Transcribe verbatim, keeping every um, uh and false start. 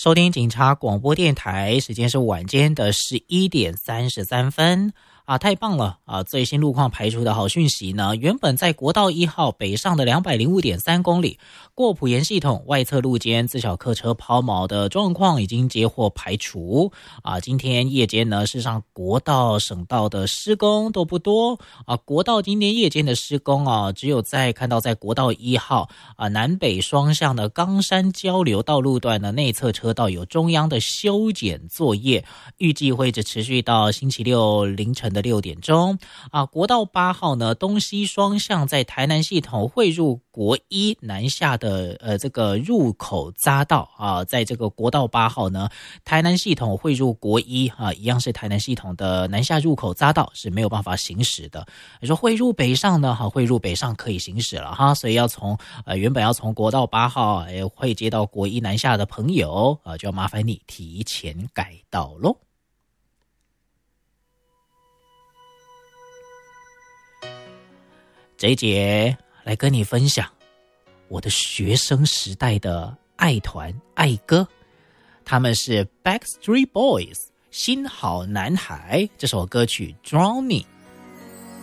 收听警察广播电台，时间是晚间的十一点三十三分。啊，太棒了啊！最新路况排除的好讯息呢，原本在国道一号北上的两百零五点三公里过埔盐系统外侧路间自小客车抛锚的状况已经接获排除啊。今天夜间呢，事实上国道省道的施工都不多啊，国道今天夜间的施工啊，只有在看到在国道一号啊南北双向的冈山交流道路段的内侧车道有中央的修剪作业，预计会一直持续到星期六凌晨的六点钟啊。国道八号呢，东西双向在台南系统汇入国一南下的呃这个入口匝道啊，在这个国道八号呢，台南系统汇入国一啊，一样是台南系统的南下入口匝道是没有办法行驶的。你说汇入北上呢，哈，汇入北上可以行驶了哈，所以要从呃原本要从国道八号诶汇接到国一南下的朋友啊，就要麻烦你提前改道喽。这一节来跟你分享我的学生时代的爱团爱歌，他们是 Backstreet Boys 新好男孩，这首歌曲 Drowning。